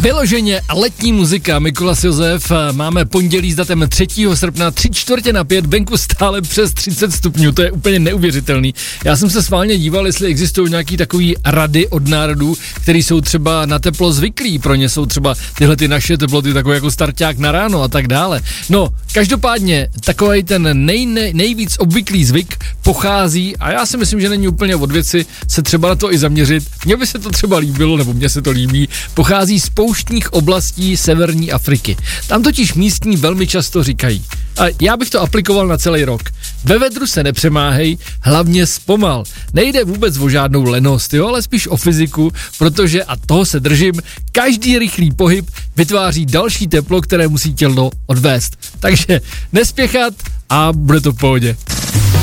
Vyloženě letní muzika, Mikolas Josef, máme pondělí s datem 3. srpna, 3:45, venku stále přes 30 stupňů, to je úplně neuvěřitelný. Já jsem se schválně díval, jestli existují nějaký takový rady od národů, který jsou třeba na teplo zvyklí, pro ně jsou třeba tyhle ty naše teploty takové jako starťák na ráno a tak dále. No, každopádně takovej ten nejvíc obvyklý zvyk pochází, a já si myslím, že není úplně od věci se třeba na to i zaměřit, mně by se to třeba líbilo, nebo mně se to líbí, pochází z pouštních oblastí severní Afriky. Tam totiž místní velmi často říkají, a já bych to aplikoval na celý rok, ve vedru se nepřemáhej, hlavně zpomal. Nejde vůbec o žádnou lenost, jo, ale spíš o fyziku, protože, a toho se držím, každý rychlý pohyb vytváří další teplo, které musí tělo odvést. Takže nespěchat a bude to v pohodě.